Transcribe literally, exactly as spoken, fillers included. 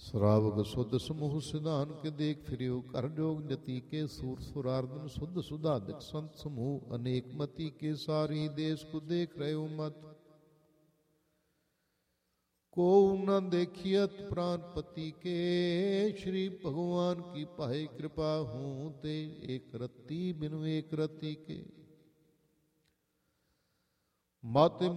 ਸਰਾਵਗ ਸੁਧ ਸਮੂਹ ਸਿਧਾਨ ਕੇ ਦੇਖ ਫਿਰਿਓ ਕਰ ਜੋਗ ਜਤੀ ਕੇ ਸੂਰ ਸੁਰਾਰਦਨ ਸੁਧ ਸੁਧਾਦਿਕ ਸੰਤ ਸਮੂਹ ਅਨੇਕ ਮਤੀ ਕੇ ਸਾਰੀ ਦੇਸ਼ ਕੋ ਦੇਖ ਰਹਿਓ ਮਤ को न देखियत प्राणपति के श्री भगवान की पाए कृपा हूँ ते एक रत्ती बिनु एक रत्ती के माते